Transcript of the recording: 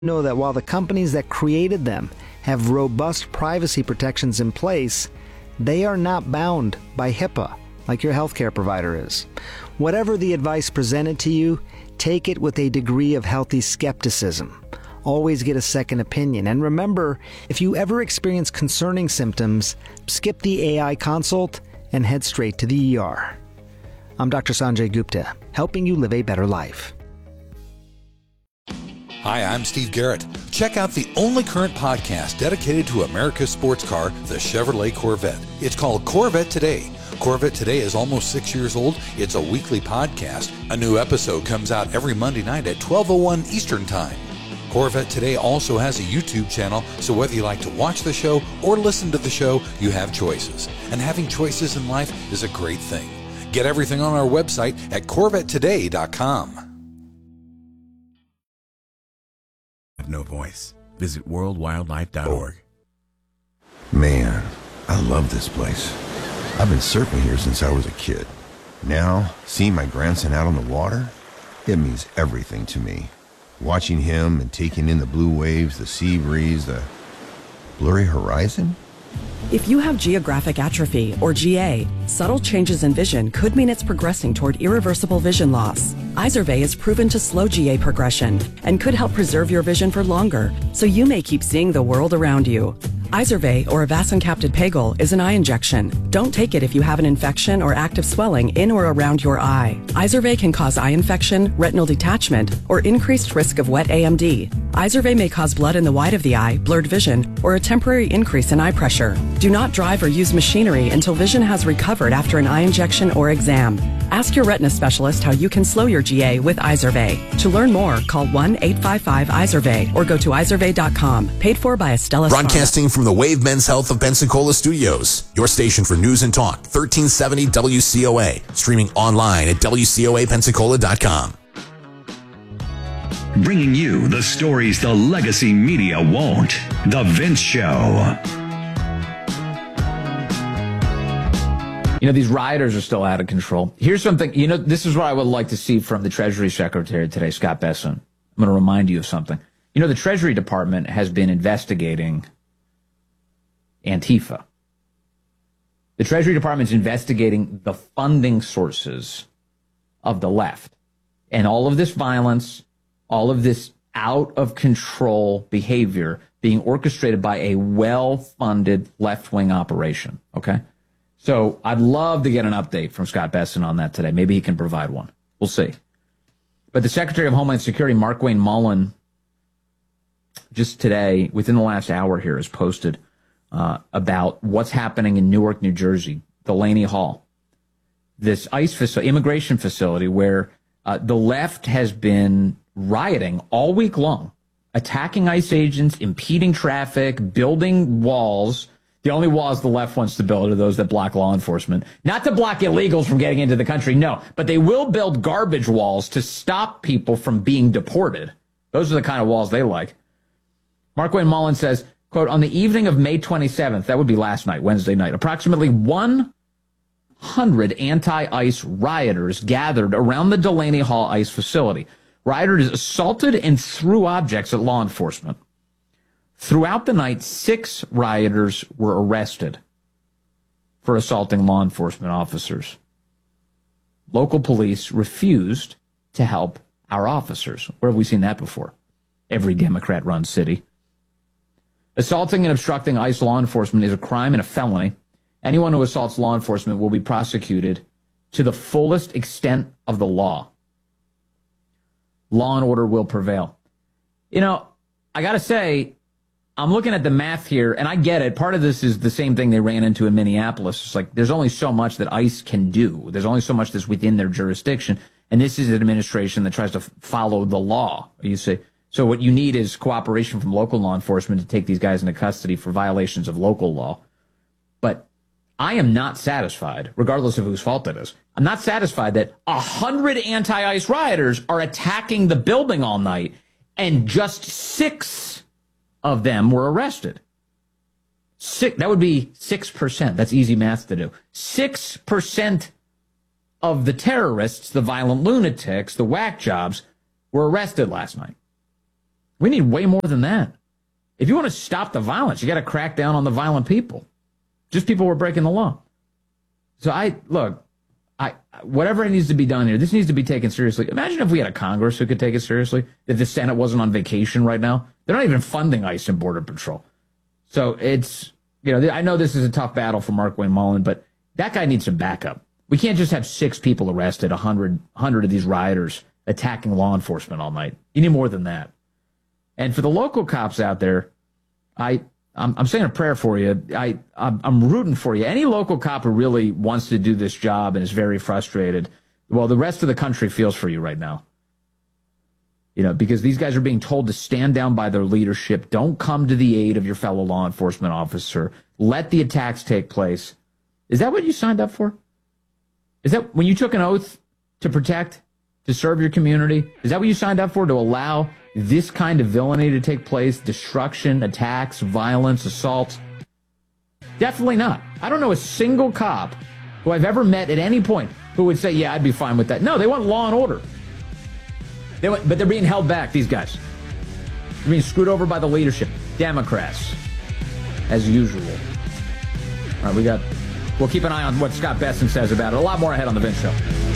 Know that while the companies that created them have robust privacy protections in place, they are not bound by HIPAA like your healthcare provider is. Whatever the advice presented to you, take it with a degree of healthy skepticism. Always get a second opinion. And remember, if you ever experience concerning symptoms, skip the AI consult and head straight to the ER. I'm Dr. Sanjay Gupta, helping you live a better life. Hi, I'm Steve Garrett. Check out the only current podcast dedicated to America's sports car, the Chevrolet Corvette. It's called Corvette Today. Corvette Today is almost 6 years old. It's a weekly podcast. A new episode comes out every Monday night at 12:01 Eastern Time. Corvette Today also has a YouTube channel, so whether you like to watch the show or listen to the show, you have choices. And having choices in life is a great thing. Get everything on our website at CorvetteToday.com. No voice. Visit worldwildlife.org. Man, I love this place. I've been surfing here since I was a kid. Now, seeing my grandson out on the water, it means everything to me. Watching him and taking in the blue waves, the sea breeze, the blurry horizon. If you have geographic atrophy, or GA, subtle changes in vision could mean it's progressing toward irreversible vision loss. Izervay is proven to slow GA progression and could help preserve your vision for longer, so you may keep seeing the world around you. Izervay, or avacincaptad pegol, is an eye injection. Don't take it if you have an infection or active swelling in or around your eye. Izervay can cause eye infection, retinal detachment, or increased risk of wet AMD. Izervay may cause blood in the white of the eye, blurred vision, or a temporary increase in eye pressure. Do not drive or use machinery until vision has recovered after an eye injection or exam. Ask your retina specialist how you can slow your GA with Izervay. To learn more, call 1-855-IZERVAY or go to izervay.com. Paid for by Astellas Broadcasting from the Wave Men's Health of Pensacola Studios, your station for news and talk, 1370 WCOA. Streaming online at WCOAPensacola.com. Bringing you the stories the legacy media won't. The Vince Show. You know, these rioters are still out of control. Here's something, this is what I would like to see from the Treasury Secretary today, Scott Bessent. I'm going to remind you of something. The Treasury Department has been investigating Antifa. The Treasury Department's investigating the funding sources of the left. And all of this violence, all of this out of control behavior being orchestrated by a well-funded left-wing operation. Okay? So I'd love to get an update from Scott Bessent on that today. Maybe he can provide one. We'll see. But the Secretary of Homeland Security, Markwayne Mullin, just today, within the last hour here, has posted about what's happening in Newark, New Jersey, Delaney Hall, this ICE immigration facility where the left has been rioting all week long, attacking ICE agents, impeding traffic, building walls. The only walls the left wants to build are those that block law enforcement. Not to block illegals from getting into the country, no. But they will build garbage walls to stop people from being deported. Those are the kind of walls they like. Markwayne Mullin says, quote, on the evening of May 27th, that would be last night, Wednesday night, approximately 100 anti-ICE rioters gathered around the Delaney Hall ICE facility. Rioters assaulted and threw objects at law enforcement. Throughout the night, 6 rioters were arrested for assaulting law enforcement officers. Local police refused to help our officers. Where have we seen that before? Every Democrat-run city. Assaulting and obstructing ICE law enforcement is a crime and a felony. Anyone who assaults law enforcement will be prosecuted to the fullest extent of the law. Law and order will prevail. I got to say, I'm looking at the math here, and I get it. Part of this is the same thing they ran into in Minneapolis. It's like there's only so much that ICE can do. There's only so much that's within their jurisdiction. And this is an administration that tries to follow the law, you see. So what you need is cooperation from local law enforcement to take these guys into custody for violations of local law. But I am not satisfied, regardless of whose fault it is. I'm not satisfied that 100 anti-ICE rioters are attacking the building all night and just 6 of them were arrested. That would be 6%. That's easy math to do. 6% of the terrorists, the violent lunatics, the whack jobs, were arrested last night. We need way more than that. If you want to stop the violence, you got to crack down on the violent people. Just people who are breaking the law. So whatever needs to be done here, this needs to be taken seriously. Imagine if we had a Congress who could take it seriously, if the Senate wasn't on vacation right now. They're not even funding ICE and Border Patrol. So it's, I know this is a tough battle for Mark Wayne Mullen, but that guy needs some backup. We can't just have 6 people arrested, 100 of these rioters attacking law enforcement all night. You need more than that. And for the local cops out there, I'm saying a prayer for you. I'm rooting for you. Any local cop who really wants to do this job and is very frustrated, well, the rest of the country feels for you right now. Because these guys are being told to stand down by their leadership. Don't come to the aid of your fellow law enforcement officer. Let the attacks take place. Is that what you signed up for? Is that when you took an oath to protect, to serve your community? Is that what you signed up for, to allow this kind of villainy to take place? Destruction, attacks, violence, assaults? Definitely not. I don't know a single cop who I've ever met at any point who would say, yeah, I'd be fine with that. No, they want law and order. But they're being held back, these guys. They're being screwed over by the leadership. Democrats, as usual. All right, we'll keep an eye on what Scott Besson says about it. A lot more ahead on The Vince Show.